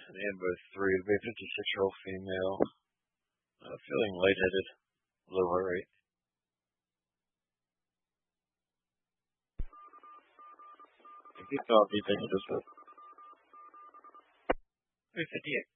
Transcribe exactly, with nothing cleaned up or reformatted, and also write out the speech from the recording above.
Amber three, to be a fifty-six-year-old female, uh, feeling lightheaded, low heart rate. If you copy, thank you, just three fifty-eight.